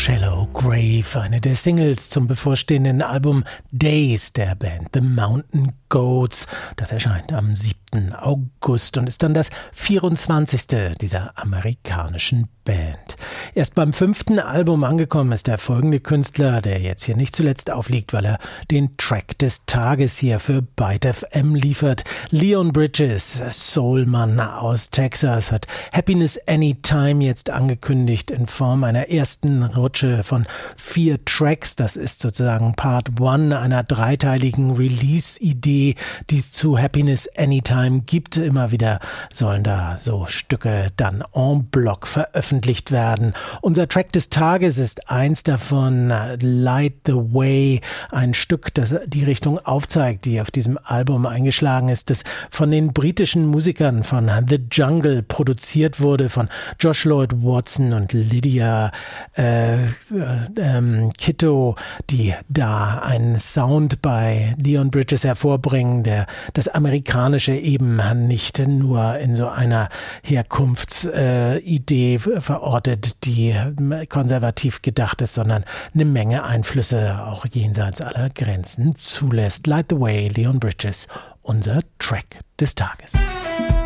Shallow Grave, eine der Singles zum bevorstehenden Album Days der Band The Mountain Goats. Das erscheint am 7. August und ist dann das 24. dieser amerikanischen Band. Erst beim 5. Album angekommen ist der folgende Künstler, der jetzt hier nicht zuletzt aufliegt, weil er den Track des Tages hier für Byte FM liefert. Leon Bridges, Soulmann aus Texas, hat Happiness Anytime jetzt angekündigt in Form einer ersten Rutsche von 4 Tracks. Das ist sozusagen Part 1 einer dreiteiligen Release-Idee, die es zu Happiness Anytime gibt. Immer wieder sollen da so Stücke dann en bloc veröffentlicht werden. Unser Track des Tages ist eins davon, Light the Way, ein Stück, das die Richtung aufzeigt, die auf diesem Album eingeschlagen ist, das von den britischen Musikern von The Jungle produziert wurde, von Josh Lloyd Watson und Lydia Kitto, die da einen Sound bei Leon Bridges hervorbringen, der das Amerikanische eben nicht nur in so einer Herkunftsidee verortet, die konservativ gedacht ist, sondern eine Menge Einflüsse auch jenseits aller Grenzen zulässt. Light the Way, Leon Bridges, unser Track des Tages.